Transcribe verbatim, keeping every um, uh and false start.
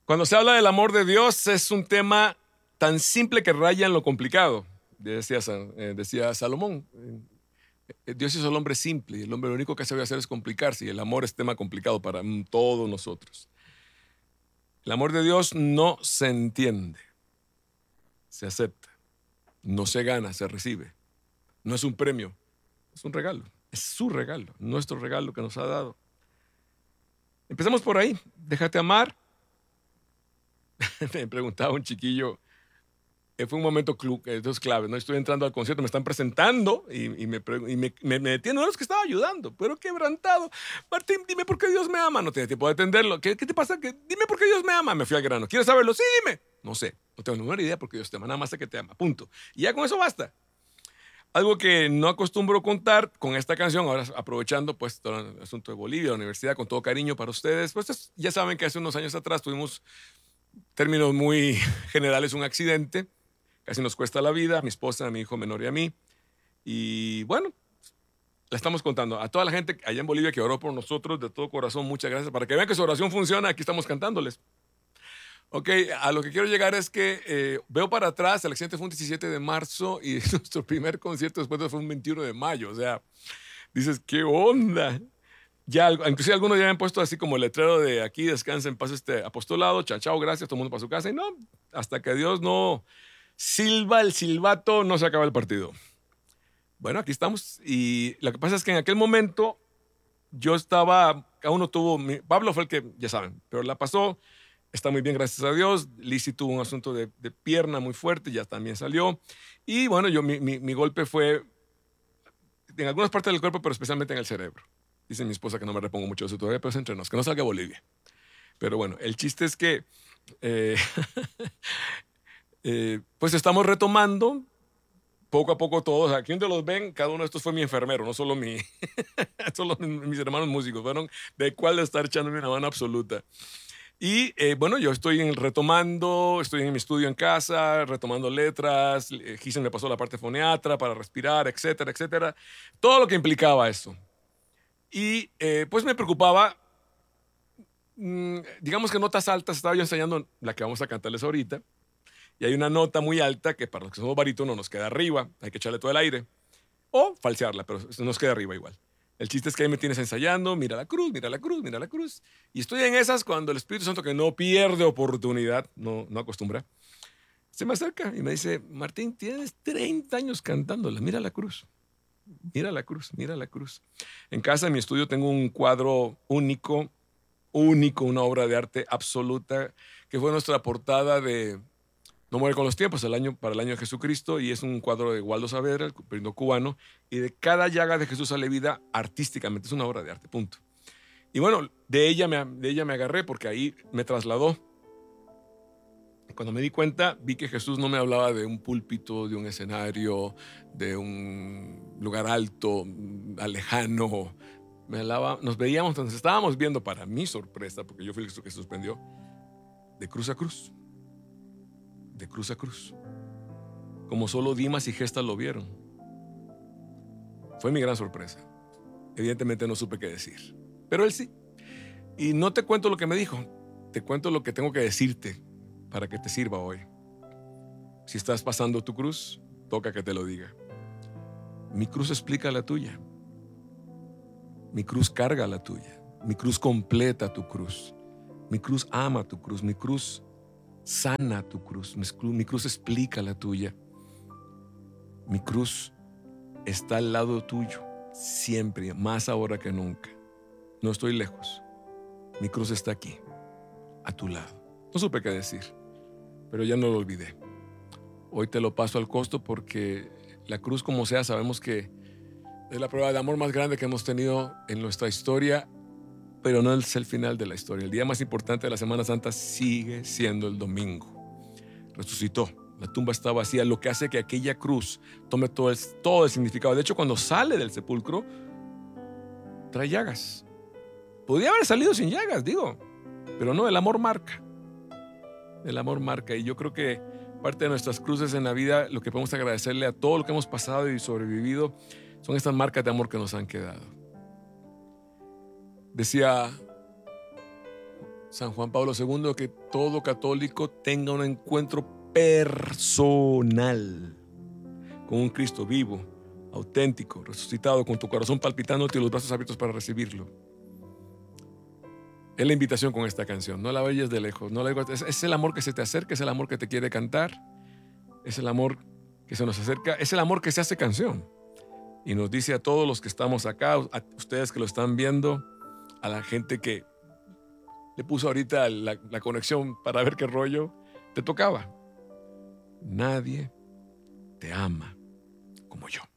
Cuando se habla del amor de Dios, es un tema tan simple que raya en lo complicado, decía, San- eh, decía Salomón. Eh, Dios hizo al hombre simple y el hombre lo único que sabe hacer es complicarse y el amor es tema complicado para mm, todos nosotros. El amor de Dios no se entiende, se acepta, no se gana, se recibe. No es un premio, es un regalo, es su regalo, nuestro regalo que nos ha dado. Empecemos por ahí, déjate amar. Me preguntaba un chiquillo. Eh, fue un momento clu- eh, dos claves, ¿no? Estoy entrando al concierto, me están presentando y, y me, pre- y me, me, me detienen, no, es que estaba ayudando, pero quebrantado. Martín, dime por qué Dios me ama. No tenía tiempo de atenderlo. ¿Qué, qué te pasa? ¿Qué- Dime por qué Dios me ama. Me fui al grano. ¿Quieres saberlo? Sí, dime. No sé, no tengo ninguna idea porque Dios te ama, nada más sé que te ama, punto. Y ya con eso basta. Algo que no acostumbro contar con esta canción, ahora aprovechando pues todo el asunto de Bolivia, la universidad, con todo cariño para ustedes, pues es- ya saben que hace unos años atrás tuvimos términos muy generales, un accidente. Casi nos cuesta la vida, a mi esposa, a mi hijo menor y a mí. Y bueno, la estamos contando. A toda la gente allá en Bolivia que oró por nosotros, de todo corazón, muchas gracias. Para que vean que su oración funciona, aquí estamos cantándoles. Ok, a lo que quiero llegar es que eh, veo para atrás, el accidente fue un diecisiete de marzo y nuestro primer concierto después fue un veintiuno de mayo. O sea, dices, ¿qué onda? Ya, algo- inclusive algunos ya han puesto así como el letrero de aquí, descansa en paz este apostolado, chao, chao, gracias, todo el mundo para su casa. Y no, hasta que Dios no silba el silbato, no se acaba el partido. Bueno, aquí estamos. Y lo que pasa es que en aquel momento yo estaba, cada uno tuvo, mi- Pablo fue el que, ya saben, pero la pasó, está muy bien, gracias a Dios. Lizzy tuvo un asunto de, de pierna muy fuerte, ya también salió. Y bueno, yo, mi, mi- mi golpe fue en algunas partes del cuerpo, pero especialmente en el cerebro. Dice mi esposa que no me repongo mucho de eso todavía, pero es entre nos, que no salga a Bolivia. Pero bueno, el chiste es que, eh, eh, pues estamos retomando poco a poco todos. Aquí donde los ven, cada uno de estos fue mi enfermero, no solo mi, solo mis, mis hermanos músicos, fueron de cuál estar echándome una mano absoluta. Y eh, bueno, yo estoy en, retomando, estoy en mi estudio en casa, retomando letras, eh, Gisen me pasó la parte foniatra para respirar, etcétera, etcétera. Todo lo que implicaba eso. Y eh, pues me preocupaba, mm, digamos que notas altas, estaba yo ensayando la que vamos a cantarles ahorita, y hay una nota muy alta que para los que somos barítonos nos queda arriba, hay que echarle todo el aire. O falsearla, pero nos queda arriba igual. El chiste es que ahí me tienes ensayando, mira la cruz, mira la cruz, mira la cruz. Y estoy en esas cuando el Espíritu Santo, que no pierde oportunidad, no, no acostumbra, se me acerca y me dice, Martín, tienes treinta años cantándola, mira la cruz, mira la cruz, mira la cruz. En casa, en mi estudio, tengo un cuadro único, único, una obra de arte absoluta, que fue nuestra portada de no muere con los tiempos, el año, para el año de Jesucristo, y es un cuadro de Waldo Saavedra, el periodista cubano, y de cada llaga de Jesús sale vida artísticamente, es una obra de arte, punto. Y bueno, de ella me, de ella me agarré porque ahí me trasladó. Cuando me di cuenta, vi que Jesús no me hablaba de un púlpito, de un escenario, de un lugar alto, lejano. Me hablaba, nos veíamos, nos estábamos viendo, para mi sorpresa, porque yo fui el que suspendió, de cruz a cruz, de cruz a cruz, como solo Dimas y Gestas lo vieron. Fue mi gran sorpresa. Evidentemente no supe qué decir, pero él sí. Y no te cuento lo que me dijo, te cuento lo que tengo que decirte para que te sirva hoy. Si estás pasando tu cruz, toca que te lo diga. Mi cruz explica la tuya. Mi cruz carga la tuya. Mi cruz completa tu cruz. Mi cruz ama tu cruz. Mi cruz sana tu cruz. Mi cruz, mi cruz explica la tuya. Mi cruz está al lado tuyo, siempre, más ahora que nunca. No estoy lejos. Mi cruz está aquí, a tu lado. No supe qué decir, pero ya no lo olvidé. Hoy te lo paso al costo porque la cruz, como sea, sabemos que es la prueba de amor más grande que hemos tenido en nuestra historia, pero no es el final de la historia. El día más importante de la Semana Santa sigue siendo el domingo. Resucitó. La tumba está vacía, lo que hace que aquella cruz tome todo el, todo el significado. De hecho, cuando sale del sepulcro, trae llagas. Podría haber salido sin llagas, digo, pero no, el amor marca. El amor marca. Y yo creo que parte de nuestras cruces en la vida, lo que podemos agradecerle a todo lo que hemos pasado y sobrevivido, son estas marcas de amor que nos han quedado. Decía San Juan Pablo segundo, que todo católico tenga un encuentro personal con un Cristo vivo, auténtico, resucitado, con tu corazón palpitándote y los brazos abiertos para recibirlo. Es la invitación con esta canción. No la oyes de lejos. No la oyes, es, es el amor que se te acerca, es el amor que te quiere cantar, es el amor que se nos acerca, es el amor que se hace canción. Y nos dice a todos los que estamos acá, a ustedes que lo están viendo, a la gente que le puso ahorita la, la conexión para ver qué rollo, te tocaba. Nadie te ama como yo.